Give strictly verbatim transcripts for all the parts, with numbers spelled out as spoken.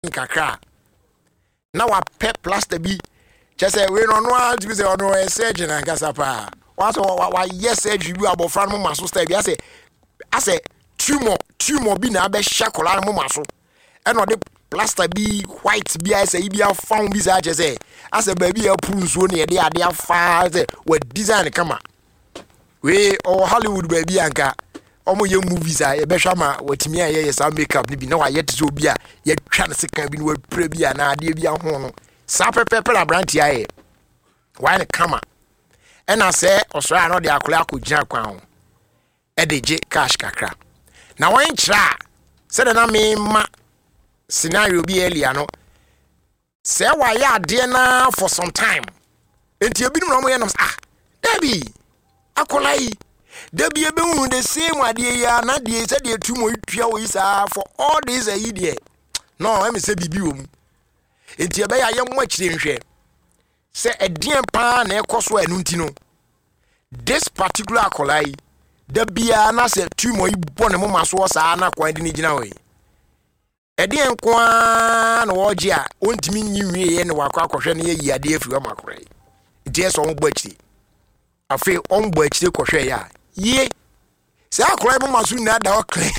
kakra na wa pe plaster bi chese we no no a to say ono e surgeon na nkasa pa wa so wa yes surgery bi abofra no maso style bi ase ase tumor tumor bi na be shakola no maso e no de plaster bi white bi ase bi afan bi za chese ase ba bi apu nsuo na ye de ade afa ase wa design kama we o Hollywood ba bi anka omo ye movies a ye be hwa ma watimi a ye ye some makeup ni bi na wa ye tzo bi a ye twa ne sekan bi no pre bi a na ade bi a ho no sa pepepe la brand ya ye wa ne kama e na se osra no de akole akogina kwan ho e de je cash kakra na wan kira se de na me ma scenario bi earlier no se wa ya ade na for some time enti ebi no mo ye no ah debi akolai debi ebe hu the same ade ya na de se de tumo tua wo isa for all this a idea no em se bibi wo mu enti ebe ya ye mo akire nhwe se edien pa na ekoso anu nti no this particular akolai debi ya na se tumo ibo ne mo maso sa na kwan de ni gina we edien kwa na wo je a ontimi nyiwie ye ne wakwa akohwe ne ye yi ade afi wa makore enti eso mo gbachiri afi on bo akire kohwe ya ye se akora bo maso na da okle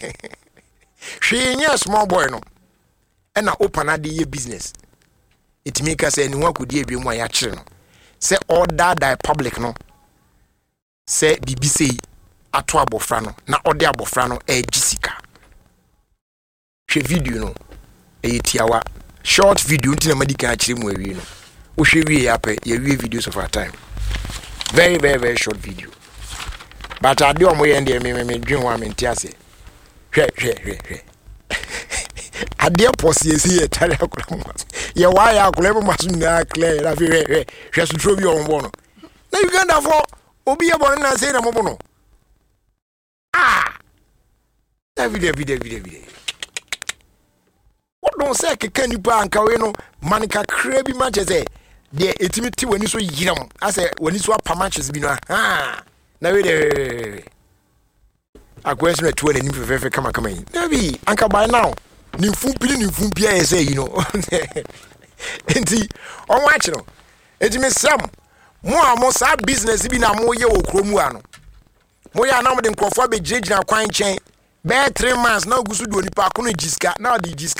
hwe nya small boy no e na open ade ye business it make us any one could be more ya kire no se order die public no se B B C ato abofra no na ode abofra no e gisika hwe video no e tiawa short video ntina madika akire mu awie no wo hwe wie ya pe ya wie videos of our time very very very short video but I do mo yende me me dwen wa me ntiase hwe hwe hwe hwe ade posiesi e tare akura mo ye wa ya akura mo maso na clear na hwe hwe hwe so tro bi on bo no na Uganda for obi e bo na say na mo bo no ah na video video video video what don't say ke nipa anka we no manika kra bi ma chese de etimiti wani so yiram ase wani so apamaches bi no ha na we de akwes na tuwa ni fefe kama kama yi na bi anka by now ni fumpili ni fumpia e say you know enti on watch no enti me sam mo a mo sa business bi na mo ye wo kromu ano mo ya na mo de nkofo be jejina kwan chen be three months na ogusu do nipa kono jiska na de jiska